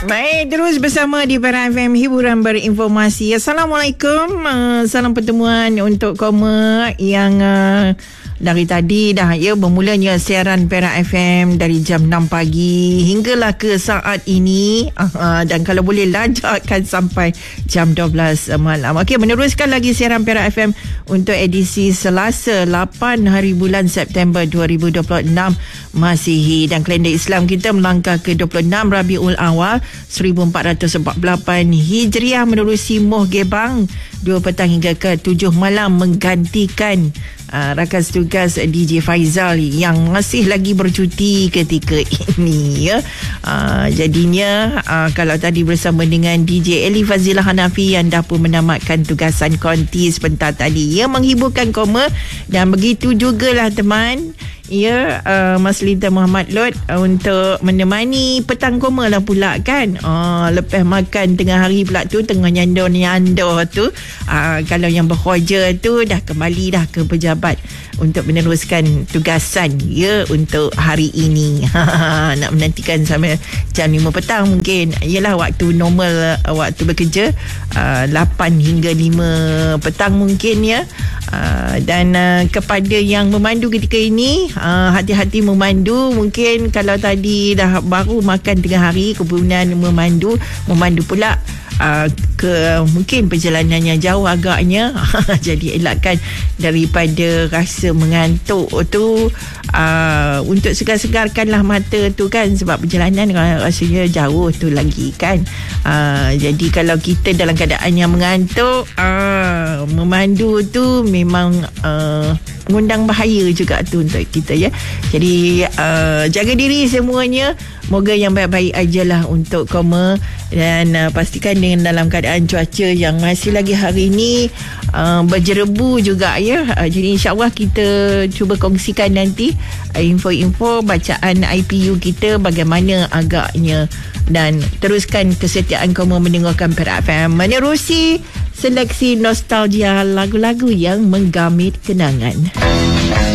Baik, terus bersama di Perak FM, hiburan berinformasi. Assalamualaikum. Salam pertemuan untuk koma yang dari tadi dah bermulanya siaran Perak FM dari jam 6 pagi hinggalah ke saat ini, dan kalau boleh lanjutkan sampai jam 12 malam. Okey, meneruskan lagi siaran Perak FM untuk edisi Selasa 8 hari bulan September 2026 Masihi, dan kalender Islam kita melangkah ke 26 Rabiul Awal 1448 Hijriah menerusi Moh Gebang 2 petang hingga ke 7 malam menggantikan rakan tugas DJ Faizal yang masih lagi bercuti ketika ini ya. Jadinya kalau tadi bersama dengan DJ Eli Fazilah Hanafi yang dah pun menamatkan tugasan konti sebentar tadi ya, menghiburkan koma, dan begitu jugalah teman ya, Mas Linta Muhammad Lot untuk menemani petang koma lah pula kan. Lepas makan tengah hari pula tu, tengah nyandor tu, kalau yang berkhawja tu dah kembali dah ke pejabat untuk meneruskan tugasan ya untuk hari ini. Nak menantikan sampai jam 5 petang mungkin. Ialah waktu normal, waktu bekerja 8 hingga 5 petang mungkin ya. Dan kepada yang memandu ketika ini, hati-hati memandu. Mungkin kalau tadi dah baru makan tengah hari, kemudian memandu pula ke mungkin perjalanannya jauh agaknya, jadi elakkan daripada rasa mengantuk tu, untuk segar-segarkanlah mata tu kan, sebab perjalanan rasanya jauh tu lagi kan. Jadi kalau kita dalam keadaan yang mengantuk, memandu tu memang mengundang bahaya juga tu untuk kita ya. Jadi jaga diri semuanya, moga yang baik-baik ajalah untuk koma, dan pastikan dengan dalam keadaan cuaca yang masih lagi hari ini berjerebu juga ya. Jadi insyaAllah kita cuba kongsikan nanti info-info bacaan IPU kita bagaimana agaknya, dan teruskan kesetiaan koma mendengarkan Perak FM menerusi seleksi nostalgia lagu-lagu yang menggamit kenangan.